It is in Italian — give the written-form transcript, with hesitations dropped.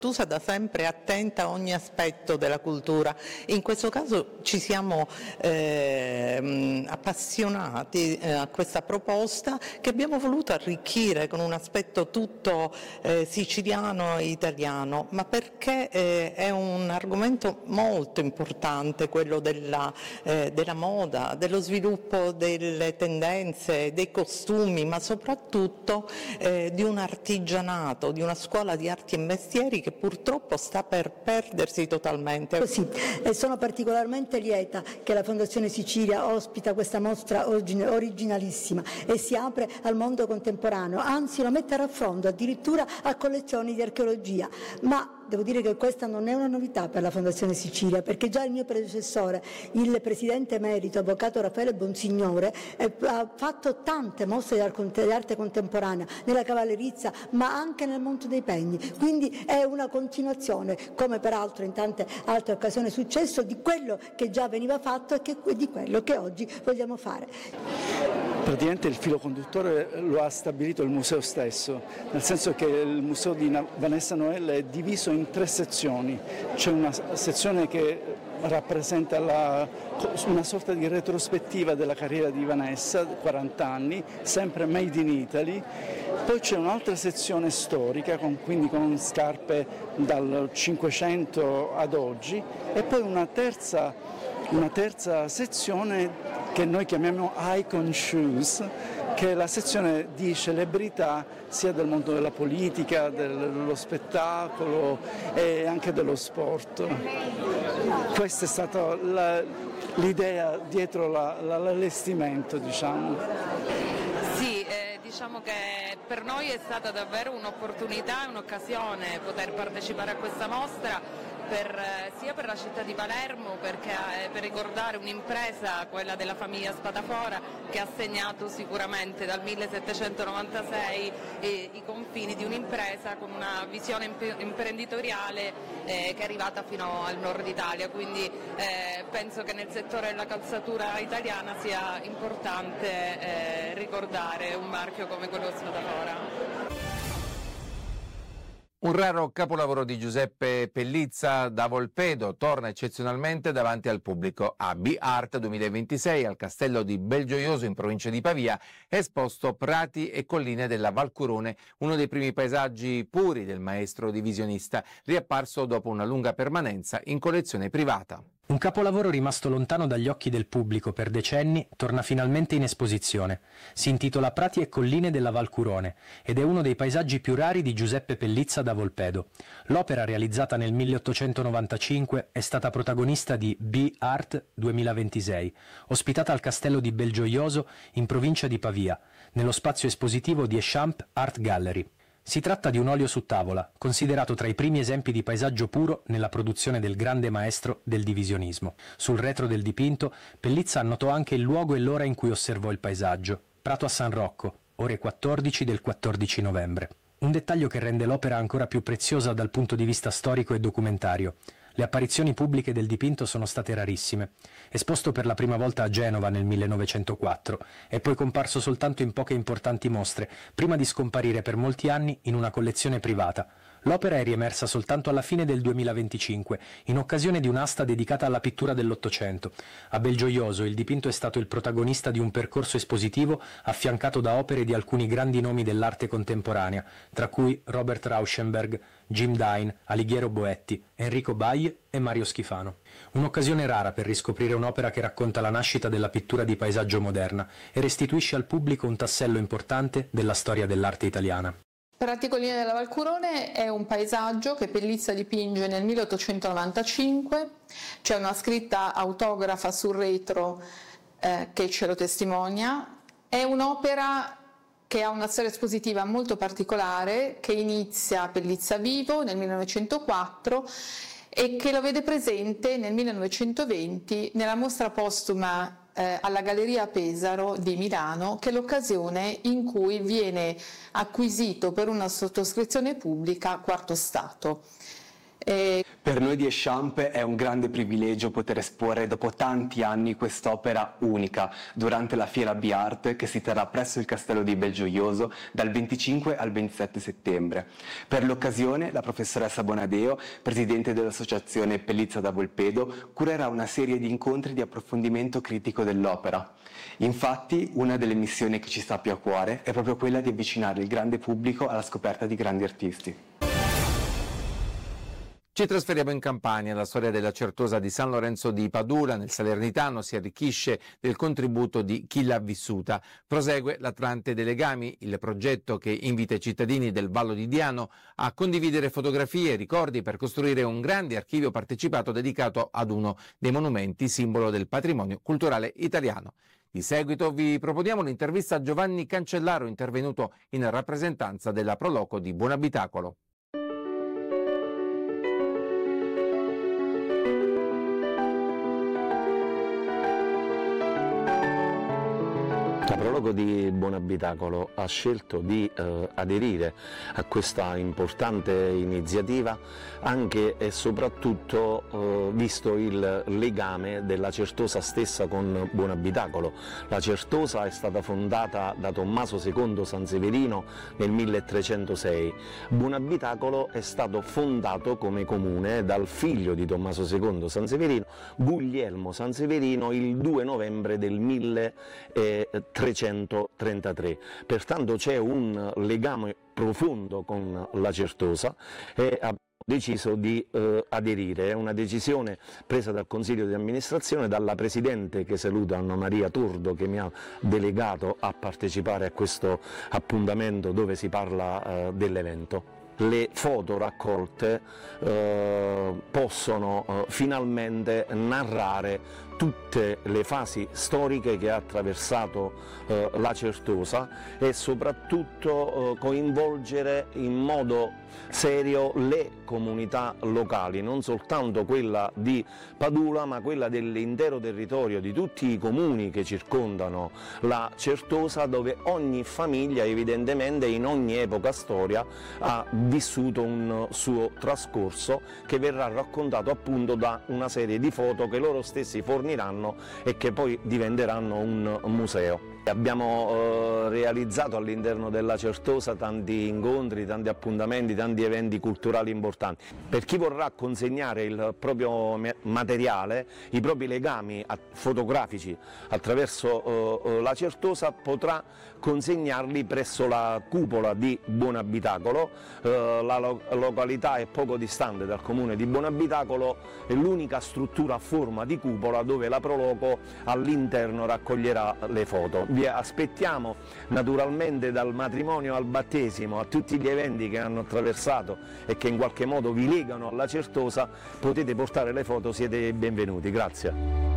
Tusa da sempre attenta a ogni aspetto della cultura. In questo caso ci siamo appassionati a questa proposta che abbiamo voluto arricchire con un aspetto tutto siciliano e italiano, ma perché è un argomento molto importante quello della moda, dello sviluppo delle tendenze, dei costumi, ma soprattutto di un artigianato, di una scuola di arti e mestieri che purtroppo sta per perdersi totalmente. Sì, e sono particolarmente lieta che la Fondazione Sicilia ospita questa mostra originalissima e si apre al mondo contemporaneo, anzi lo mette a raffronto addirittura a collezioni di archeologia, ma devo dire che questa non è una novità per la Fondazione Sicilia, perché già il mio predecessore, il presidente emerito, avvocato Raffaele Bonsignore, ha fatto tante mostre di arte contemporanea nella cavallerizza, ma anche nel Monte dei Pegni, quindi è una continuazione, come peraltro in tante altre occasioni è successo, di quello che già veniva fatto e di quello che oggi vogliamo fare. Praticamente il filo conduttore lo ha stabilito il museo stesso, nel senso che il museo di Vanessa Noel è diviso in 3 sezioni. C'è una sezione che rappresenta una sorta di retrospettiva della carriera di Vanessa, 40 anni, sempre made in Italy. Poi c'è un'altra sezione storica, quindi con scarpe dal 500 ad oggi, e poi una terza sezione che noi chiamiamo Icon Shoes, che è la sezione di celebrità sia del mondo della politica, dello spettacolo e anche dello sport. Questa è stata l'idea dietro l'allestimento, diciamo. Sì, diciamo che per noi è stata davvero un'opportunità e un'occasione poter partecipare a questa mostra, sia per la città di Palermo, perché per ricordare un'impresa, quella della famiglia Spadafora, che ha segnato sicuramente dal 1796 i confini di un'impresa con una visione imprenditoriale che è arrivata fino al nord Italia, quindi penso che nel settore della calzatura italiana sia importante ricordare un marchio come quello Spadafora. Un raro capolavoro di Giuseppe Pellizza da Volpedo torna eccezionalmente davanti al pubblico. A B-Art 2026 al Castello di Belgioioso in provincia di Pavia è esposto Prati e colline della Valcurone, uno dei primi paesaggi puri del maestro divisionista, riapparso dopo una lunga permanenza in collezione privata. Un capolavoro rimasto lontano dagli occhi del pubblico per decenni torna finalmente in esposizione. Si intitola Prati e colline della Valcurone ed è uno dei paesaggi più rari di Giuseppe Pellizza da Volpedo. L'opera, realizzata nel 1895, è stata protagonista di B-Art 2026, ospitata al Castello di Belgioioso in provincia di Pavia, nello spazio espositivo di Echamp Art Gallery. Si tratta di un olio su tavola, considerato tra i primi esempi di paesaggio puro nella produzione del grande maestro del divisionismo. Sul retro del dipinto, Pellizza annotò anche il luogo e l'ora in cui osservò il paesaggio: Prato a San Rocco, ore 14 del 14 novembre. Un dettaglio che rende l'opera ancora più preziosa dal punto di vista storico e documentario. Le apparizioni pubbliche del dipinto sono state rarissime. Esposto per la prima volta a Genova nel 1904, è poi comparso soltanto in poche importanti mostre, prima di scomparire per molti anni in una collezione privata. L'opera è riemersa soltanto alla fine del 2025, in occasione di un'asta dedicata alla pittura dell'Ottocento. A Belgioioso il dipinto è stato il protagonista di un percorso espositivo affiancato da opere di alcuni grandi nomi dell'arte contemporanea, tra cui Robert Rauschenberg, Jim Dine, Alighiero Boetti, Enrico Baille e Mario Schifano. Un'occasione rara per riscoprire un'opera che racconta la nascita della pittura di paesaggio moderna e restituisce al pubblico un tassello importante della storia dell'arte italiana. Prati e colline della Valcurone è un paesaggio che Pellizza dipinge nel 1895, c'è una scritta autografa sul retro che ce lo testimonia. È un'opera che ha una storia espositiva molto particolare, che inizia a Pellizza vivo nel 1904 e che lo vede presente nel 1920 nella mostra postuma alla Galleria Pesaro di Milano, che è l'occasione in cui viene acquisito per una sottoscrizione pubblica Quarto Stato. Per noi di Echamp è un grande privilegio poter esporre dopo tanti anni quest'opera unica durante la fiera B-Art che si terrà presso il Castello di Belgioioso dal 25 al 27 settembre. Per l'occasione la professoressa Bonadeo, presidente dell'associazione Pellizza da Volpedo, curerà una serie di incontri di approfondimento critico dell'opera. Infatti una delle missioni che ci sta più a cuore è proprio quella di avvicinare il grande pubblico alla scoperta di grandi artisti. Ci trasferiamo in Campania. La storia della Certosa di San Lorenzo di Padula nel Salernitano si arricchisce del contributo di chi l'ha vissuta. Prosegue l'Atlante dei Legami, il progetto che invita i cittadini del Vallo di Diano a condividere fotografie e ricordi per costruire un grande archivio partecipato dedicato ad uno dei monumenti simbolo del patrimonio culturale italiano. Di seguito vi proponiamo l'intervista a Giovanni Cancellaro, intervenuto in rappresentanza della Proloco di Buonabitacolo. La Proloco di Buonabitacolo ha scelto di aderire a questa importante iniziativa anche e soprattutto visto il legame della Certosa stessa con Buonabitacolo. La Certosa è stata fondata da Tommaso II Sanseverino nel 1306. Buonabitacolo è stato fondato come comune dal figlio di Tommaso II Sanseverino, Guglielmo Sanseverino, il 2 novembre del 1333. Pertanto c'è un legame profondo con la Certosa e ha deciso di aderire. È una decisione presa dal Consiglio di amministrazione, dalla Presidente, che saluto, Anna Maria Turdo, che mi ha delegato a partecipare a questo appuntamento dove si parla dell'evento. Le foto raccolte possono finalmente narrare tutte le fasi storiche che ha attraversato la Certosa e soprattutto coinvolgere in modo serio le comunità locali, non soltanto quella di Padula ma quella dell'intero territorio, di tutti i comuni che circondano la Certosa, dove ogni famiglia evidentemente in ogni epoca storia ha vissuto un suo trascorso che verrà raccontato appunto da una serie di foto che loro stessi forniranno e che poi diventeranno un museo. Abbiamo realizzato all'interno della Certosa tanti incontri, tanti appuntamenti, tanti eventi culturali importanti. Per chi vorrà consegnare il proprio materiale, i propri legami fotografici attraverso la Certosa, potrà consegnarli presso la cupola di Buonabitacolo. La località è poco distante dal comune di Buonabitacolo, è l'unica struttura a forma di cupola dove la Proloco all'interno raccoglierà le foto. Vi aspettiamo naturalmente dal matrimonio al battesimo, a tutti gli eventi che hanno attraversato e che in qualche modo vi legano alla Certosa. Potete portare le foto, siete benvenuti. Grazie.